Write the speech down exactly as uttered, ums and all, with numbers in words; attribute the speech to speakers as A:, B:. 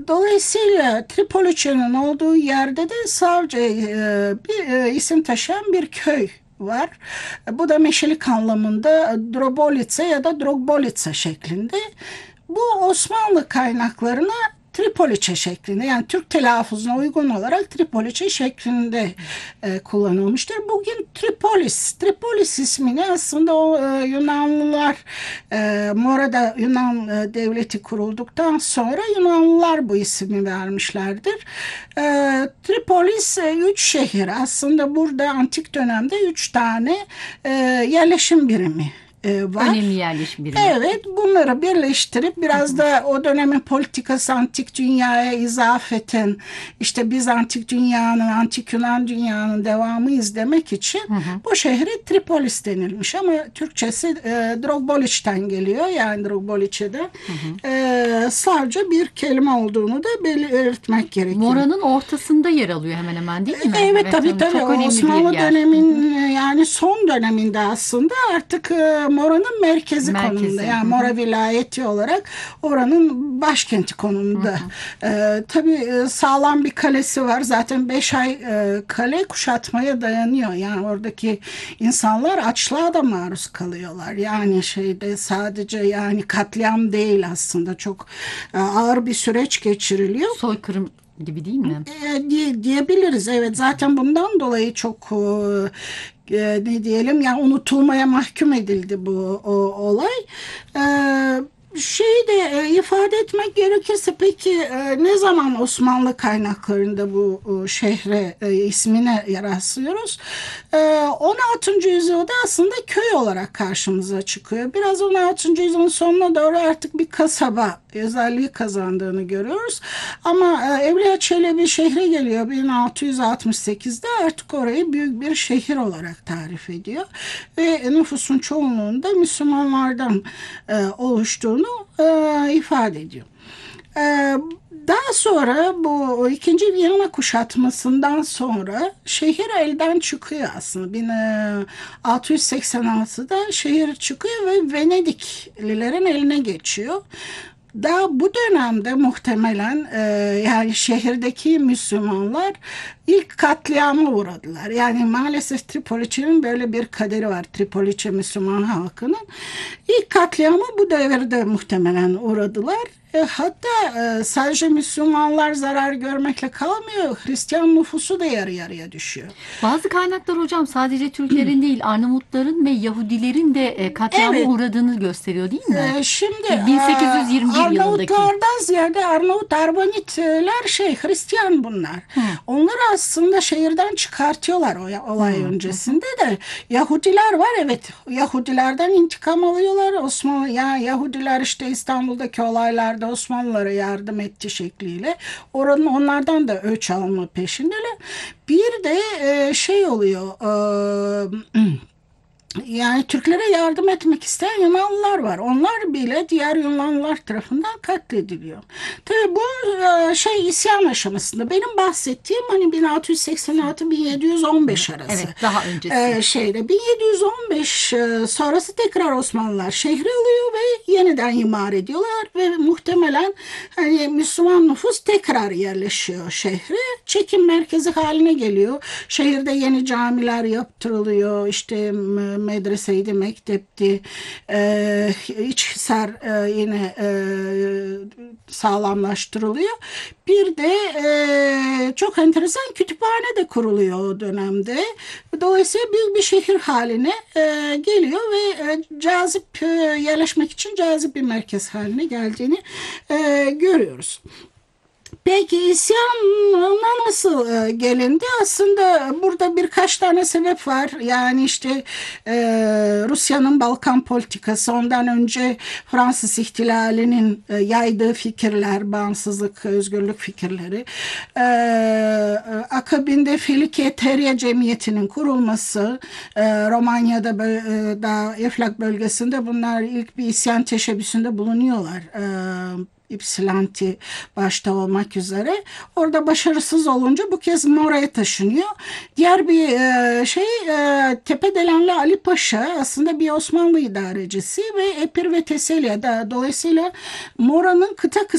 A: dolayısıyla Tripoliçe'nin olduğu yerde de Savcı e, bir e, isim taşıyan bir köy var. Bu da meşelik anlamında Drobolice ya da Drogbolice şeklinde. Bu Osmanlı kaynaklarına Tripoliçe şeklinde, yani Türk telaffuzuna uygun olarak Tripoliçe şeklinde e, kullanılmıştır. Bugün Tripolis, Tripolis ismini aslında o e, Yunanlılar, e, Mora'da Yunan e, devleti kurulduktan sonra Yunanlılar bu ismi vermişlerdir. E, Tripolis e, üç şehir, aslında burada antik dönemde üç tane e, yerleşim birimi var.
B: Önemli yerleşim birimi.
A: Evet, bunları birleştirip biraz da o dönemin politikası antik dünyaya izafeten, işte biz antik dünyanın, antik Yunan dünyanın devamıyız demek için hı hı. bu şehre Tripolis denilmiş, ama Türkçesi e, Drogboliç'ten geliyor, yani Drogboliçe'den. E, sadece bir kelime olduğunu da belirtmek gerekiyor.
B: Mora'nın ortasında yer alıyor hemen hemen, değil mi?
A: Evet, evet tabii tabii.
B: Çok
A: Osmanlı dönemin yani son döneminde aslında artık Mora'nın merkezi, merkezi konumunda. Yani Mora vilayeti olarak oranın başkenti konumunda. Ee, tabii sağlam bir kalesi var. Zaten beş ay e, kale kuşatmaya dayanıyor. Yani oradaki insanlar açlığa da maruz kalıyorlar. Yani şeyde sadece yani katliam değil, aslında çok e, ağır bir süreç geçiriliyor.
B: Soykırım gibi değil mi?
A: E, diye, diyebiliriz. Evet, zaten bundan dolayı çok e, ne diyelim, yani unutulmaya mahkum edildi bu o, olay. E, şeyi de e, ifade etmek gerekirse, peki e, ne zaman Osmanlı kaynaklarında bu e, şehre e, ismine rastlıyoruz? E, on altıncı yüzyılda aslında köy olarak karşımıza çıkıyor. Biraz on altıncı yüzyılın sonuna doğru artık bir kasaba özelliği kazandığını görüyoruz. Ama e, Evliya Çelebi şehre geliyor bin altı yüz altmış sekizde, artık orayı büyük bir şehir olarak tarif ediyor. Ve nüfusun çoğunluğunda Müslümanlardan e, oluştuğunu e, ifade ediyor. E, daha sonra bu ikinci Viyana kuşatmasından sonra şehir elden çıkıyor aslında. bin altı yüz seksen altıda şehir çıkıyor ve Venediklilerin eline geçiyor. Daha bu dönemde muhtemelen e, yani şehirdeki Müslümanlar ilk katliama uğradılar. Yani maalesef Tripoliçe'nin böyle bir kaderi var. Tripoliçe Müslüman halkının. İlk katliama bu devirde muhtemelen uğradılar. E, hatta e, sadece Müslümanlar zarar görmekle kalmıyor. Hristiyan nüfusu da yarı yarıya düşüyor.
B: Bazı kaynaklar hocam sadece Türklerin değil, Arnavutların ve Yahudilerin de e, katliama evet. uğradığını gösteriyor, değil mi?
A: E, şimdi
B: bin sekiz yüz yirmi bir yılındaki.
A: Arnavutlardan ziyade Arnavut Arvanitler şey Hristiyan bunlar. Hı. Onları aslında şehirden çıkartıyorlar o olay Hı. öncesinde de. Yahudiler var, evet. Yahudilerden intikam alıyorlar. Osmanlı ya Yahudiler işte İstanbul'daki olaylarda Osmanlılara yardım etti şekliyle. Oranın onlardan da öç alma peşindeler. Bir de e, şey oluyor. E, Yani Türklere yardım etmek isteyen Yunanlılar var. Onlar bile diğer Yunanlılar tarafından katlediliyor. Tabii bu şey isyan aşamasında. Benim bahsettiğim hani bin altı yüz seksen altı bin yedi yüz on beş arası.
B: Evet, daha öncesi.
A: Ee, şeyde bin yedi yüz on beş sonrası tekrar Osmanlılar şehri alıyor ve yeniden imar ediyorlar ve muhtemelen hani Müslüman nüfus tekrar yerleşiyor şehre. Çekim merkezi haline geliyor. Şehirde yeni camiler yaptırılıyor. İşte medreseydi, mektepti, e, İçhisar e, yine e, sağlamlaştırılıyor. Bir de e, çok enteresan kütüphane de kuruluyor o dönemde. Dolayısıyla büyük bir şehir haline e, geliyor ve e, cazip e, yerleşmek için cazip bir merkez haline geldiğini e, görüyoruz. Peki isyana nasıl e, gelindi? Aslında burada birkaç tane sebep var. Yani işte e, Rusya'nın Balkan politikası, ondan önce Fransız ihtilalinin e, yaydığı fikirler, bağımsızlık, özgürlük fikirleri. E, akabinde Filiketerya Cemiyeti'nin kurulması, e, Romanya'da e, da Eflak bölgesinde bunlar ilk bir isyan teşebbüsünde bulunuyorlar. E, Ypsilanti başta olmak üzere. Orada başarısız olunca bu kez Mora'ya taşınıyor. Diğer bir e, şey e, Tepedelenli Ali Paşa aslında bir Osmanlı idarecisi ve Epir ve Teselya da dolayısıyla Mora'nın kıta